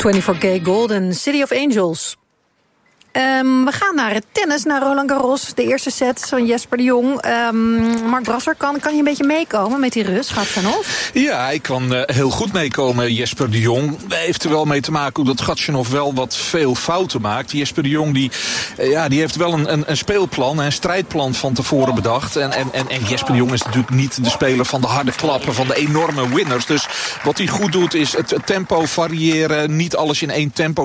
24K Golden, City of Angels. We gaan naar het tennis, naar Roland Garros. De eerste set van Jesper de Jong. Mark Brasser, kan je een beetje meekomen met die rust? Gatchanov? Ja, ik kan heel goed meekomen, Jesper de Jong. Heeft er wel mee te maken dat Gatchanov wel wat veel fouten maakt. Jesper de Jong die heeft wel een speelplan, een strijdplan van tevoren bedacht. En Jesper de Jong is natuurlijk niet de speler van de harde klappen, van de enorme winners. Dus wat hij goed doet is het tempo variëren, niet alles in één tempo